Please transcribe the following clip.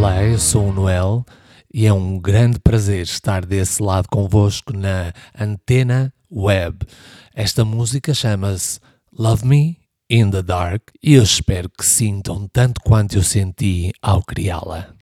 Olá, eu sou o Noel e é um grande prazer estar desse lado convosco na Antena Web. Esta música chama-se Love Me in the Dark e eu espero que sintam tanto quanto eu senti ao criá-la.